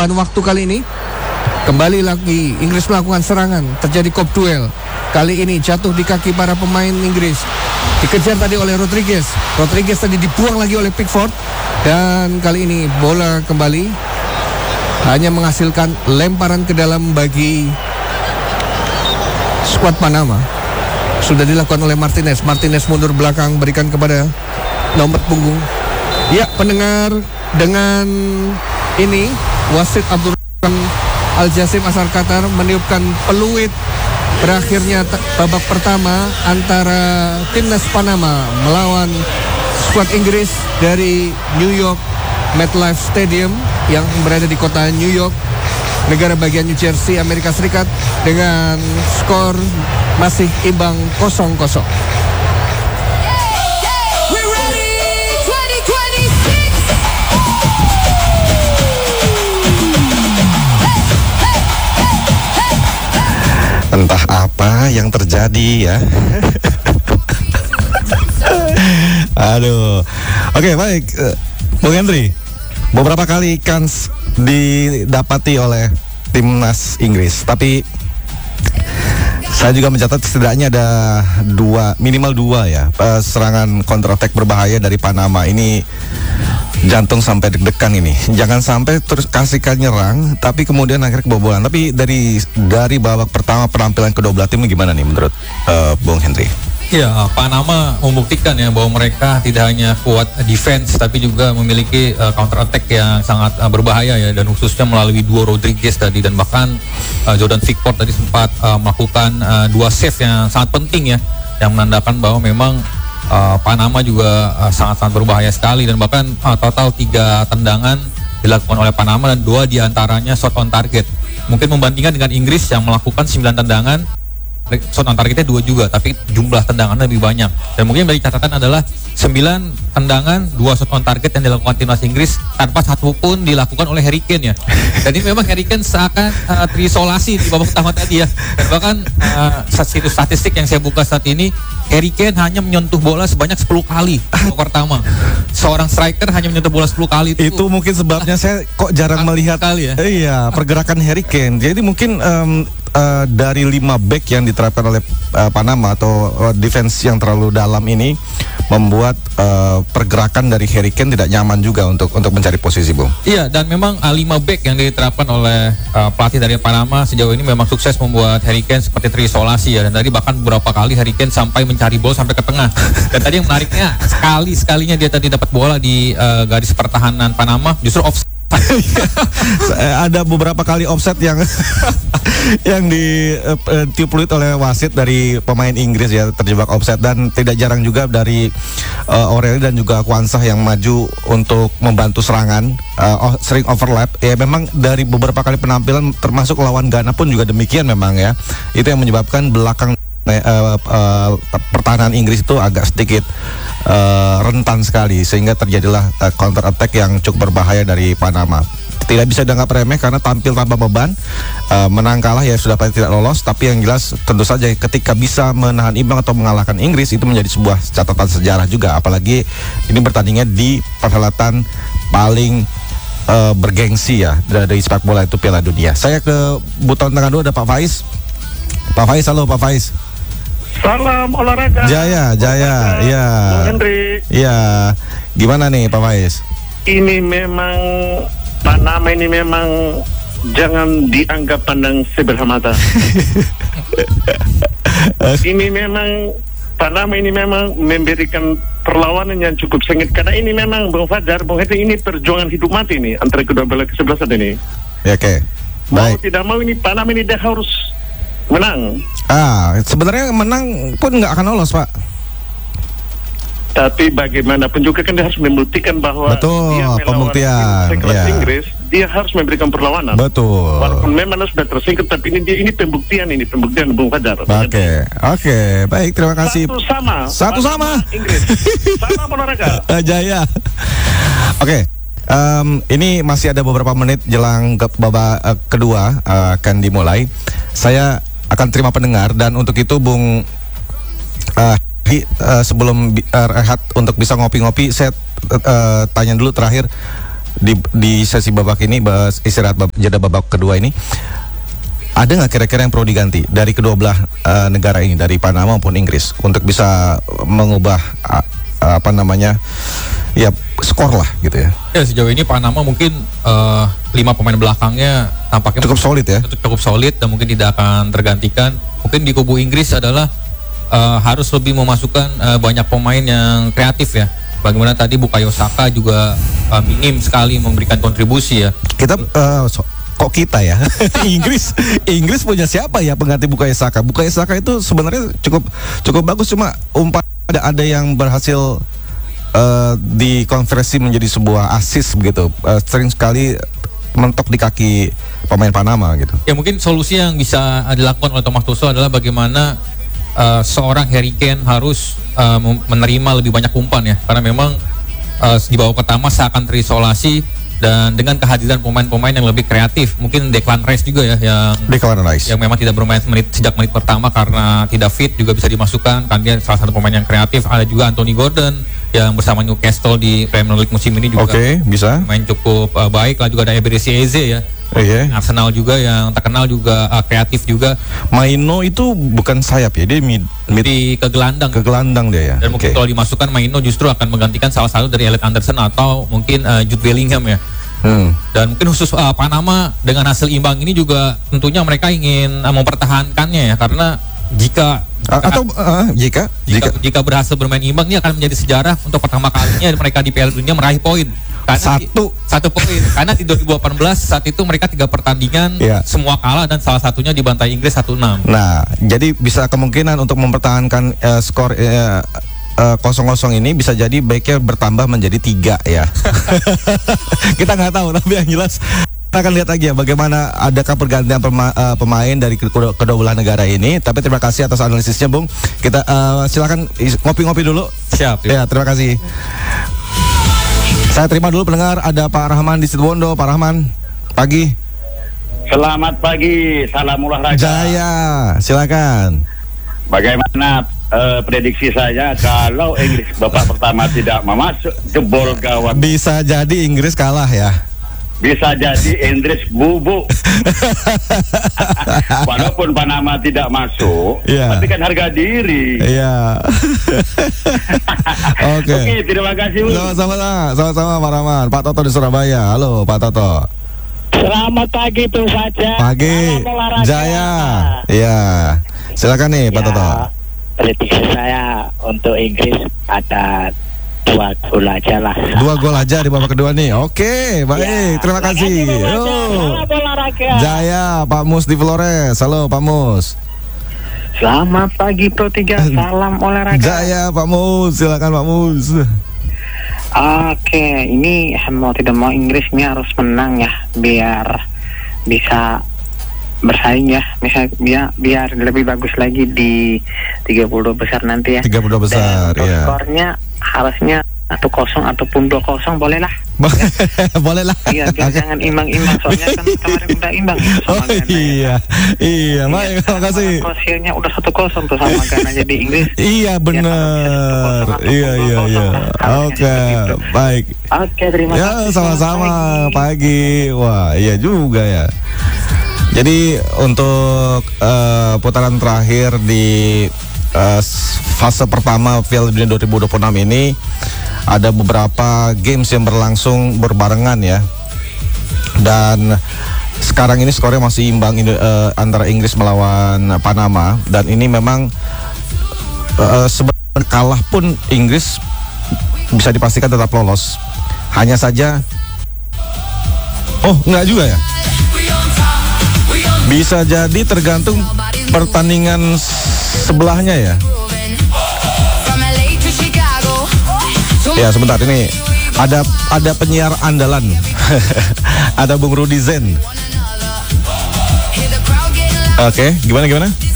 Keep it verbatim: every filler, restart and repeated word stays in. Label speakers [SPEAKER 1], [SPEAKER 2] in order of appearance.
[SPEAKER 1] tambahan waktu kali ini. Kembali lagi Inggris melakukan serangan. Terjadi kop duel. Kali ini jatuh di kaki para pemain Inggris. Dikejar tadi oleh Rodriguez. Rodriguez tadi dibuang lagi oleh Pickford. Dan kali ini bola kembali hanya menghasilkan lemparan ke dalam bagi skuad Panama. Sudah dilakukan oleh Martinez. Martinez mundur belakang, berikan kepada nomor punggung. Ya, pendengar, dengan ini wasit Abdurrahman Al-Jasim Asar Qatar meniupkan peluit berakhirnya babak pertama antara timnas Panama melawan skuad Inggris dari New York MetLife Stadium yang berada di kota New York, negara bagian New Jersey, Amerika Serikat, dengan skor masih imbang kosong kosong.
[SPEAKER 2] Entah apa yang terjadi ya. Aduh. Oke, baik, Bung Henry. Beberapa kali kans didapati oleh timnas Inggris, tapi saya juga mencatat setidaknya ada dua, minimal dua ya, serangan counter attack berbahaya dari Panama. Ini jantung sampai deg-degan ini. Jangan sampai terus kasihkan nyerang, tapi kemudian akhirnya kebobolan. Tapi dari dari babak pertama penampilan kedua belah tim gimana nih menurut uh, Bung Henry?
[SPEAKER 3] Ya, Panama membuktikan ya bahwa mereka tidak hanya kuat defense, tapi juga memiliki uh, counter attack yang sangat uh, berbahaya ya, dan khususnya melalui duo Rodriguez tadi, dan bahkan uh, Jordan Pickford tadi sempat uh, melakukan uh, dua save yang sangat penting ya, yang menandakan bahwa memang Uh, Panama juga uh, sangat-sangat berbahaya sekali, dan bahkan uh, total tiga tendangan dilakukan oleh Panama dan dua diantaranya shot on target. Mungkin membandingkan dengan Inggris yang melakukan sembilan tendangan, shot on targetnya dua juga, tapi jumlah tendangan lebih banyak. Dan mungkin dari catatan adalah sembilan tendangan, dua shot on target yang dilakukan timnas Inggris tanpa satu pun dilakukan oleh Harry Kane ya. Dan ini memang Harry Kane seakan uh, terisolasi di babak pertama tadi ya. Dan bahkan uh, situs statistik yang saya buka saat ini, Harry Kane hanya menyentuh bola sebanyak sepuluh kali babak pertama. Seorang striker hanya menyentuh bola sepuluh kali. Itu,
[SPEAKER 2] itu mungkin sebabnya saya kok jarang melihat
[SPEAKER 3] kali ya.
[SPEAKER 2] Iya, pergerakan Harry Kane. Jadi mungkin um, uh, dari lima back yang diterapkan oleh uh, Panama atau uh, defense yang terlalu dalam ini membuat uh, pergerakan dari Harry Kane tidak nyaman juga untuk untuk mencari posisi, Bung.
[SPEAKER 3] Iya, dan memang uh, lima back yang diterapkan oleh uh, pelatih dari Panama sejauh ini memang sukses membuat Harry Kane seperti terisolasi ya, dan tadi bahkan beberapa kali Harry Kane sampai mencari bola sampai ke tengah. Dan tadi yang menariknya, sekali sekalinya dia tadi dapat bola di uh, garis pertahanan Panama justru offside.
[SPEAKER 2] Ada beberapa kali offset yang yang di uh, tiup peluit oleh wasit dari pemain Inggris ya, terjebak offset. Dan tidak jarang juga dari uh, Aureli dan juga Kwanzaa yang maju untuk membantu serangan, uh, sering overlap ya. Memang dari beberapa kali penampilan termasuk lawan Ghana pun juga demikian memang ya. Itu yang menyebabkan belakang Uh, uh, pertahanan Inggris itu agak sedikit uh, rentan sekali, sehingga terjadilah uh, counter attack yang cukup berbahaya dari Panama. Tidak bisa dianggap remeh karena tampil tanpa beban, uh, menang kalah ya sudah pasti tidak lolos. Tapi yang jelas tentu saja ketika bisa menahan imbang atau mengalahkan Inggris itu menjadi sebuah catatan sejarah juga, apalagi ini bertandingnya di perhelatan paling uh, bergengsi ya dari sepak bola, itu Piala Dunia. Saya ke button tengah dulu, ada Pak Faiz. Pak Faiz, halo Pak Faiz.
[SPEAKER 4] Salam olahraga.
[SPEAKER 2] Jaya, Jaya, iya.
[SPEAKER 4] Bung Henry.
[SPEAKER 2] Iya. Gimana nih Pak Faiz?
[SPEAKER 4] Ini memang Panama ini memang jangan dianggap pandang sebelah mata. Ini memang Panama ini memang memberikan perlawanan yang cukup sengit, karena ini memang Bung Fajar, Bung Henry, ini perjuangan hidup mati nih antara kedua belah kesebelasan ini.
[SPEAKER 2] Ya, oke. Okay.
[SPEAKER 4] Mau
[SPEAKER 2] Baik.
[SPEAKER 4] tidak mau ini Panama ini dia harus menang.
[SPEAKER 2] Ah, sebenarnya menang pun nggak akan lolos, Pak.
[SPEAKER 4] Tapi bagaimanapun juga kan dia harus membuktikan bahwa
[SPEAKER 2] betul,
[SPEAKER 4] dia melawan
[SPEAKER 2] pembuktian
[SPEAKER 4] sekelas
[SPEAKER 2] ya.
[SPEAKER 4] Inggris, dia harus memberikan perlawanan.
[SPEAKER 2] Betul.
[SPEAKER 4] Walaupun memang sudah tersingkir, tapi ini dia ini pembuktian ini pembuktian Bung Fajar.
[SPEAKER 2] Oke, okay. oke, okay. Baik, terima kasih.
[SPEAKER 4] Satu sama.
[SPEAKER 2] Satu sama.
[SPEAKER 4] Inggris. Sama olahraga.
[SPEAKER 2] Jaya. Oke. Okay. Um, ini masih ada beberapa menit jelang ke babak uh, kedua uh, akan dimulai. Saya akan terima pendengar, dan untuk itu Bung uh, uh, sebelum uh, rehat untuk bisa ngopi-ngopi, saya uh, tanya dulu terakhir, di di sesi babak ini, istirahat bab, jeda babak kedua ini, ada nggak kira-kira yang perlu diganti dari kedua belah uh, negara ini, dari Panama maupun Inggris, untuk bisa mengubah uh, apa namanya ya skor lah gitu ya?
[SPEAKER 3] Ya sejauh ini Panama mungkin uh, lima pemain belakangnya tampaknya
[SPEAKER 2] cukup solid ya,
[SPEAKER 3] cukup solid dan mungkin tidak akan tergantikan. Mungkin di kubu Inggris adalah uh, harus lebih memasukkan uh, banyak pemain yang kreatif ya. Bagaimana tadi Bukayo Saka juga uh, minim sekali memberikan kontribusi ya.
[SPEAKER 2] Kita uh, so, kok kita ya Inggris Inggris punya siapa ya pengganti Bukayo Saka? Bukayo Saka itu sebenarnya cukup cukup bagus, cuma umpan ada ada yang berhasil uh, dikonversi menjadi sebuah assist begitu. Uh, sering sekali mentok di kaki pemain Panama gitu.
[SPEAKER 3] Ya mungkin solusi yang bisa dilakukan oleh Thomas Tuchel adalah bagaimana uh, seorang Harry Kane harus uh, menerima lebih banyak umpan ya, karena memang uh, di babak pertama seakan terisolasi, dan dengan kehadiran pemain-pemain yang lebih kreatif, mungkin Declan Rice juga ya yang
[SPEAKER 2] Declan Rice
[SPEAKER 3] yang memang tidak bermain menit sejak menit pertama karena tidak fit juga bisa dimasukkan, kan dia salah satu pemain yang kreatif. Ada juga Anthony Gordon yang bersama Newcastle di Premier League musim ini juga
[SPEAKER 2] okay, bisa
[SPEAKER 3] main cukup uh, baik lah. Juga ada Eberechi Eze ya,
[SPEAKER 2] oh, yeah.
[SPEAKER 3] Arsenal juga yang terkenal juga uh, kreatif juga.
[SPEAKER 2] Maino itu bukan sayap ya, dia mid, mid
[SPEAKER 3] di ke gelandang.
[SPEAKER 2] Ke gelandang dia ya.
[SPEAKER 3] Dan mungkin
[SPEAKER 2] okay.
[SPEAKER 3] kalau dimasukkan Maino justru akan menggantikan salah satu dari Elliot Anderson atau mungkin uh, Jude Bellingham ya. Hmm. Dan mungkin khusus uh, Panama dengan hasil imbang ini juga tentunya mereka ingin uh, mempertahankannya ya, karena jika
[SPEAKER 2] A atau uh, jika,
[SPEAKER 3] jika jika berhasil bermain imbang, ini akan menjadi sejarah untuk pertama kalinya mereka di Piala Dunia meraih poin. Karena
[SPEAKER 2] satu
[SPEAKER 3] di, satu poin. Karena di dua ribu delapan belas saat itu mereka tiga pertandingan yeah. semua kalah dan salah satunya dibantai Inggris satu enam.
[SPEAKER 2] Nah, jadi bisa kemungkinan untuk mempertahankan uh, skor uh, uh, kosong-kosong ini bisa jadi baiknya bertambah menjadi tiga ya. Kita nggak tahu, tapi yang jelas kita akan lihat lagi ya bagaimana adakah pergantian pema uh, pemain dari kedua, kedua belah negara ini. Tapi terima kasih atas analisisnya, Bung. Kita uh, silakan ngopi-ngopi dulu.
[SPEAKER 3] Siap.
[SPEAKER 2] Ya, terima kasih. Saya terima dulu pendengar, ada Pak Rahman di Situbondo. Pak Rahman, pagi.
[SPEAKER 5] Selamat pagi, salam olahraga.
[SPEAKER 2] Jaya, silakan.
[SPEAKER 5] Bagaimana uh, prediksi saya kalau Inggris babak pertama tidak memasuk jebol gawang?
[SPEAKER 2] Bisa jadi Inggris kalah ya.
[SPEAKER 5] Bisa jadi Inggris bubuk. Walaupun Panama tidak masuk, yeah. tapi kan harga diri.
[SPEAKER 2] Iya. Oke.
[SPEAKER 5] Oke, terima kasih.
[SPEAKER 2] Sama-sama, sama-sama Pak Rahman. Pak Toto di Surabaya. Halo Pak Toto.
[SPEAKER 6] Selamat pagi tuh saja.
[SPEAKER 2] Pagi. Jaya. Iya. Silakan nih Pak
[SPEAKER 6] ya,
[SPEAKER 2] Toto.
[SPEAKER 6] Prediksi saya untuk Inggris ada dua gol aja lah.
[SPEAKER 2] Dua gol aja di babak kedua nih. Oke, baik. Ya, terima kasih. Oh. Jaya, Pak Mus di Flores. Halo Pak Mus.
[SPEAKER 6] Selamat pagi Pro tiga. Salam olahraga.
[SPEAKER 2] Jaya, Pak Mus. Silakan Pak Mus.
[SPEAKER 6] Oke, ini mau tidak mau Inggris ini harus menang ya, biar bisa bersaing ya, misal biar biar lebih bagus lagi di tiga puluh dua besar nanti ya.
[SPEAKER 2] tiga puluh dua besar.
[SPEAKER 6] Dan
[SPEAKER 2] ya.
[SPEAKER 6] Skornya harusnya satu kosong ataupun dua kosong boleh lah.
[SPEAKER 2] Boleh lah.
[SPEAKER 6] Iya, biar jangan imbang-imbang, soalnya kan kemarin udah imbang ya, sama
[SPEAKER 2] oh,
[SPEAKER 6] Ghana.
[SPEAKER 2] Iya. Iya, baik, terima kasih.
[SPEAKER 6] Hasilnya udah satu kosong tuh sama Ghana, jadi Inggris.
[SPEAKER 2] Iya, benar. Iya, iya, iya. Oke, baik.
[SPEAKER 6] Oke, terima kasih.
[SPEAKER 2] Ya, sama-sama. Pagi. Wah, iya juga ya. Jadi untuk uh, putaran terakhir di uh, fase pertama Piala Dunia dua ribu dua puluh enam ini ada beberapa games yang berlangsung berbarengan ya. Dan sekarang ini skornya masih imbang uh, antara Inggris melawan Panama, dan ini memang uh, sebenarnya kalah pun Inggris bisa dipastikan tetap lolos. Hanya saja oh, enggak juga ya. Bisa jadi tergantung pertandingan sebelahnya ya. Ya sebentar, ini ada ada penyiar andalan. Ada Bung Rudi Zen. Oke, okay, gimana gimana?